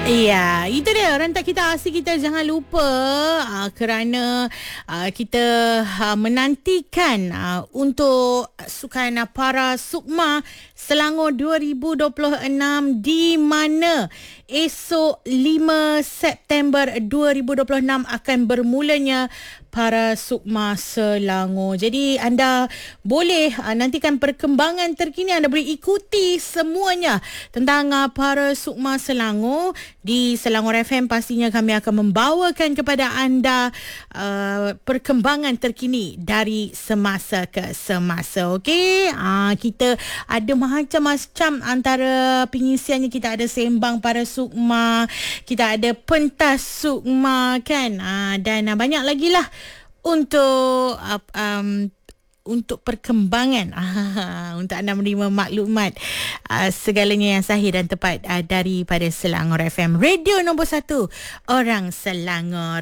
Iya, itu dia rentak kita asyik kita jangan lupa kerana kita menantikan untuk sukan para Sukma Selangor 2026 di mana esok 5 September 2026 akan bermulanya para Sukma Selangor. Jadi anda boleh nantikan perkembangan terkini, anda boleh ikuti semuanya tentang para Sukma Selangor di Selangor FM. Pastinya kami akan membawakan kepada anda perkembangan terkini dari semasa ke semasa. Okey, kita ada macam-macam antara pengisiannya. Kita ada sembang para Sukma, kita ada pentas Sukma kan, dan banyak lagi lah untuk perkembangan untuk anda menerima maklumat segalanya yang sahih dan tepat daripada Selangor FM, radio nombor 1 orang Selangor.